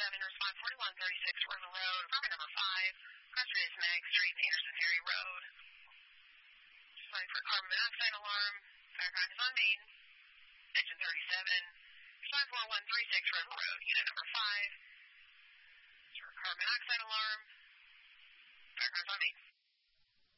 response 4136 River Road, apartment number 5, cross street is Meg Street, Anderson Ferry Road. Just waiting for carbon monoxide alarm. Background is on main. Engine 37, response 4136 River Road, unit number 5. Carbon monoxide alarm. Background is on main.